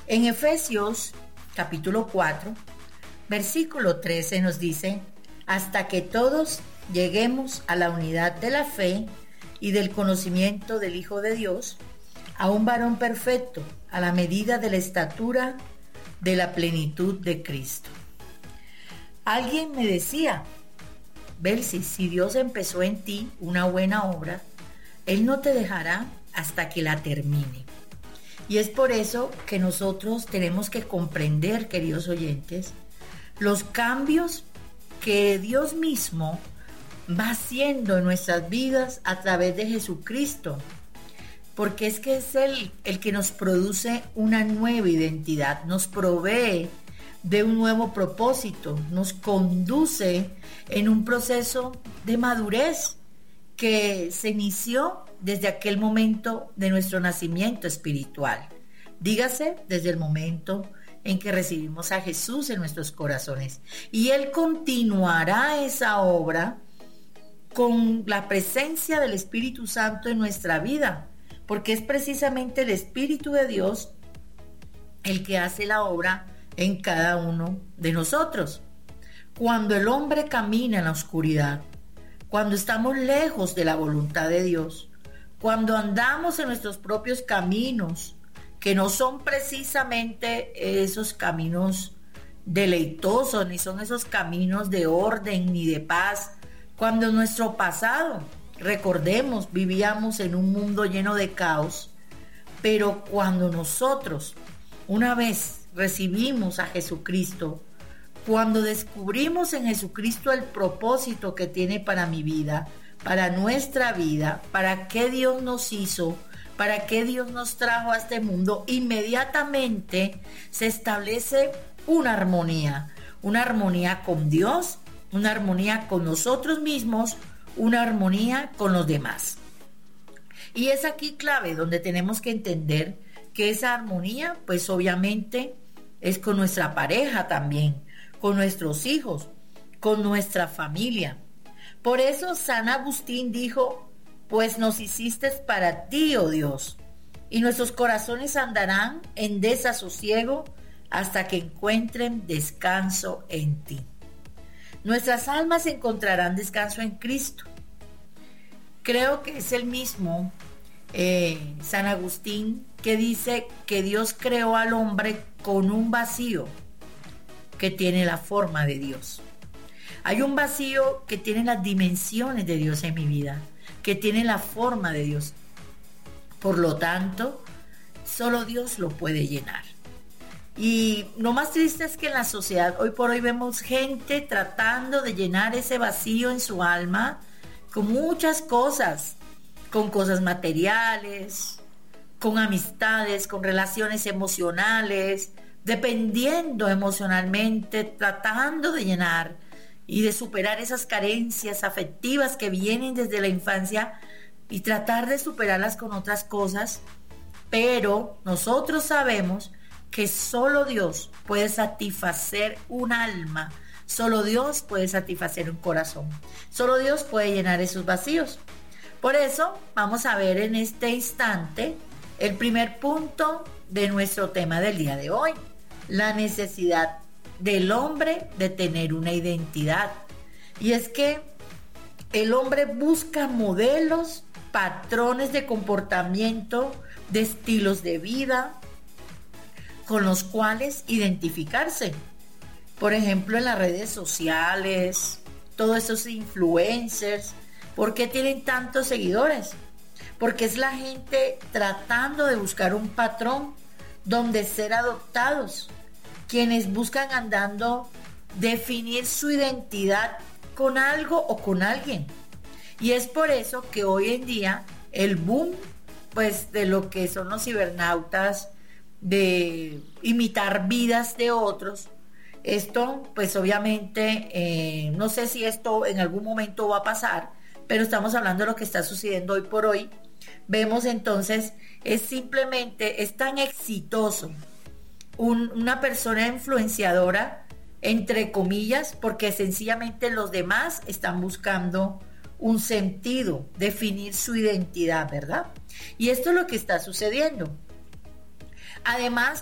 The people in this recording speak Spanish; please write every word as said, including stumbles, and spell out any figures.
En Efesios capítulo cuatro, versículo trece nos dice: hasta que todos lleguemos a la unidad de la fe y del conocimiento del Hijo de Dios, a un varón perfecto, a la medida de la estatura de la plenitud de Cristo. Alguien me decía: Belsi, si Dios empezó en ti una buena obra, Él no te dejará hasta que la termine. Y es por eso que nosotros tenemos que comprender, queridos oyentes, los cambios que Dios mismo va haciendo en nuestras vidas a través de Jesucristo, porque es que es Él el que nos produce una nueva identidad, nos provee de un nuevo propósito, nos conduce en un proceso de madurez que se inició desde aquel momento de nuestro nacimiento espiritual. Dígase, desde el momento en que recibimos a Jesús en nuestros corazones. Y Él continuará esa obra con la presencia del Espíritu Santo en nuestra vida, porque es precisamente el Espíritu de Dios el que hace la obra en cada uno de nosotros. Cuando el hombre camina en la oscuridad, cuando estamos lejos de la voluntad de Dios, cuando andamos en nuestros propios caminos, que no son precisamente esos caminos deleitosos, ni son esos caminos de orden ni de paz, cuando en nuestro pasado, recordemos, vivíamos en un mundo lleno de caos, pero cuando nosotros, una vez recibimos a Jesucristo, cuando descubrimos en Jesucristo el propósito que tiene para mi vida, para nuestra vida, para qué Dios nos hizo, para qué Dios nos trajo a este mundo, inmediatamente se establece una armonía, una armonía con Dios, una armonía con nosotros mismos, una armonía con los demás. Y es aquí clave donde tenemos que entender que esa armonía, pues obviamente, es con nuestra pareja también, con nuestros hijos, con nuestra familia. Por eso San Agustín dijo: pues nos hiciste para ti, oh Dios, y nuestros corazones andarán en desasosiego hasta que encuentren descanso en ti. Nuestras almas encontrarán descanso en Cristo. Creo que es el mismo eh, San Agustín que dice que Dios creó al hombre con un vacío que tiene la forma de Dios. Hay un vacío que tiene las dimensiones de Dios en mi vida, que tiene la forma de Dios. Por lo tanto, solo Dios lo puede llenar. Y lo más triste es que en la sociedad hoy por hoy vemos gente tratando de llenar ese vacío en su alma con muchas cosas, con cosas materiales, con amistades, con relaciones emocionales, dependiendo emocionalmente, tratando de llenar y de superar esas carencias afectivas que vienen desde la infancia y tratar de superarlas con otras cosas. Pero nosotros sabemos que solo Dios puede satisfacer un alma, solo Dios puede satisfacer un corazón, solo Dios puede llenar esos vacíos. Por eso vamos a ver en este instante el primer punto de nuestro tema del día de hoy: la necesidad del hombre de tener una identidad. Y es que el hombre busca modelos, patrones de comportamiento, de estilos de vida con los cuales identificarse. Por ejemplo, en las redes sociales, todos esos influencers, ¿por qué tienen tantos seguidores? Porque es la gente tratando de buscar un patrón donde ser adoptados, quienes buscan andando definir su identidad con algo o con alguien. Y es por eso que hoy en día el boom, pues, de lo que son los cibernautas, de imitar vidas de otros, esto pues obviamente eh, no sé si esto en algún momento va a pasar, pero estamos hablando de lo que está sucediendo hoy por hoy. Vemos entonces, es simplemente, es tan exitoso un, una persona influenciadora, entre comillas, porque sencillamente los demás están buscando un sentido, definir su identidad, ¿verdad? Y esto es lo que está sucediendo. Además,